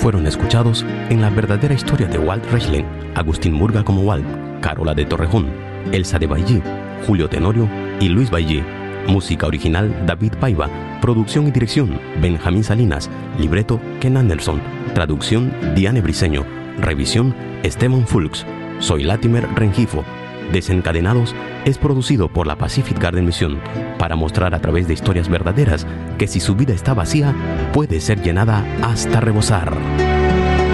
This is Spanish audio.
fueron escuchados en la verdadera historia de Walt Reichlen, Agustín Murga como Walt, Carola de Torrejón, Elsa de Bailly, Julio Tenorio y Luis Bailly. Música original David Paiva. Producción y dirección Benjamín Salinas. Libreto Ken Anderson. Traducción Diane Briceño. Revisión Esteban Fulks. Soy Latimer Rengifo. Desencadenados es producido por la Pacific Garden Mission para mostrar a través de historias verdaderas que si su vida está vacía, puede ser llenada hasta rebosar.